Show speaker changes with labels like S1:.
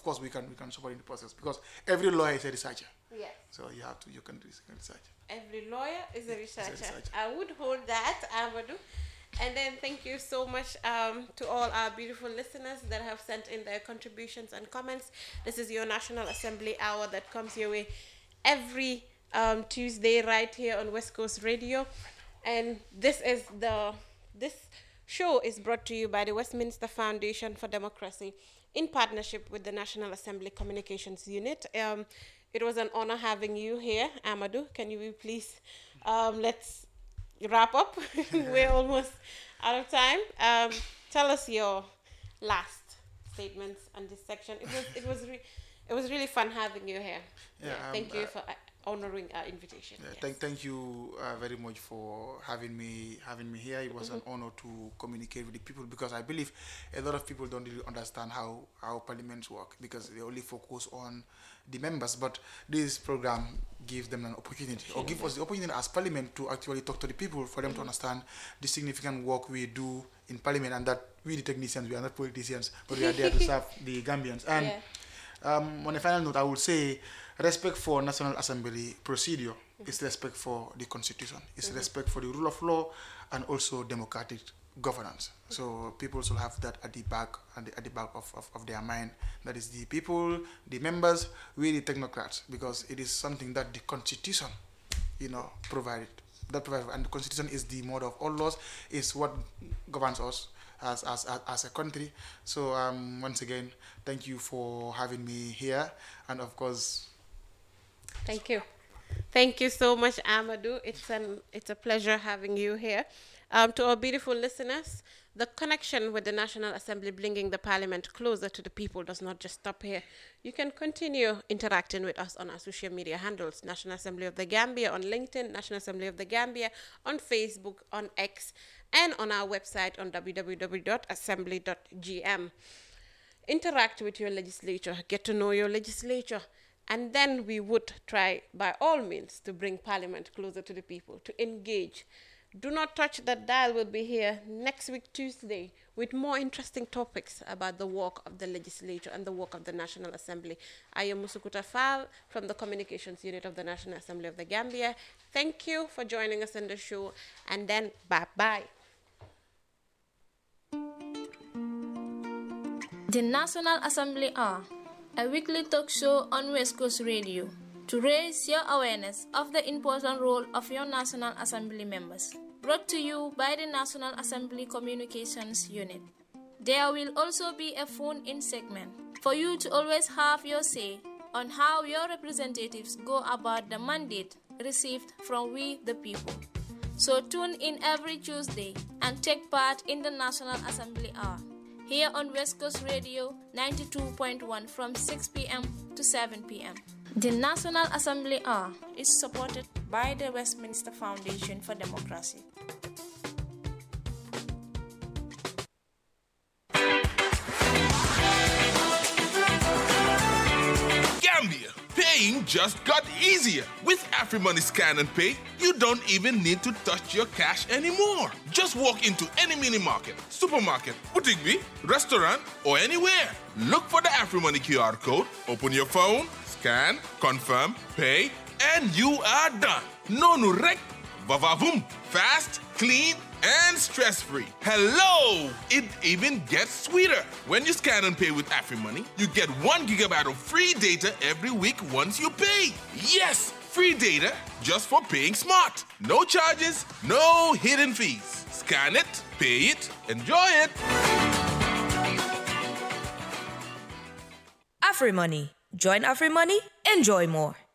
S1: course we can support in the process because every lawyer is a researcher.
S2: Yes.
S1: So you can research.
S2: Every lawyer is a researcher. I would hold that, Amadou. And then thank you so much to all our beautiful listeners that have sent in their contributions and comments. This is your National Assembly Hour that comes your way every Tuesday right here on West Coast Radio. And this show is brought to you by the Westminster Foundation for Democracy in partnership with the National Assembly Communications Unit. It was an honor having you here, Amadou. Can you please let's wrap up? We're almost out of time. Tell us your last statements on this section. It was really fun having you here. Thank you for honoring our invitation.
S1: Thank you very much for having me here. It was an honor to communicate with the people because I believe a lot of people don't really understand how parliaments work because they only focus on the members, but this program gives them an opportunity or give us the opportunity as parliament to actually talk to the people for them to understand the significant work we do in parliament and that we the technicians, we are not politicians, but we are there to serve the Gambians. And on a final note, I would say respect for National Assembly procedure is respect for the Constitution, is respect for the rule of law and also democratic governance. So people should have that at the back of their mind. That is the people, the members, we the technocrats, because it is something that the Constitution, provided. And the Constitution is the mother of all laws, is what governs us as a country. So once again, thank you for having me here, and of course,
S2: Thank you so much, Amadou. It's a pleasure having you here. To our beautiful listeners, the connection with the National Assembly, bringing the Parliament closer to the people, does not just stop here. You can continue interacting with us on our social media handles: National Assembly of the Gambia on LinkedIn, National Assembly of the Gambia on Facebook, on X, and on our website on www.assembly.gm. Interact with your legislature, get to know your legislature, and then we would try, by all means, to bring Parliament closer to the people, to engage. Do not touch that dial. We'll be here next week, Tuesday, with more interesting topics about the work of the legislature and the work of the National Assembly. I am Musukuta Fall from the Communications Unit of the National Assembly of the Gambia. Thank you for joining us on the show, and then bye-bye.
S3: The National Assembly are a weekly talk show on West Coast Radio to raise your awareness of the important role of your National Assembly members. Brought to you by the National Assembly Communications Unit. There will also be a phone-in segment for you to always have your say on how your representatives go about the mandate received from we the people. So tune in every Tuesday and take part in the National Assembly Hour here on West Coast Radio 92.1 from 6 p.m. to 7 p.m. The National Assembly Hour is supported by the Westminster Foundation for Democracy.
S4: Gambia, paying just got easier. With AfriMoney Scan and Pay, you don't even need to touch your cash anymore. Just walk into any mini market, supermarket, boutique, restaurant, or anywhere. Look for the AfriMoney QR code, open your phone, scan, confirm, pay, and you are done. No nurek, vavavoom. Fast, clean, and stress-free. Hello! It even gets sweeter. When you scan and pay with AfriMoney, you get 1 gigabyte of free data every week once you pay. Yes, free data just for paying smart. No charges, no hidden fees. Scan it, pay it, enjoy it.
S5: AfriMoney. Join AfriMoney, enjoy more.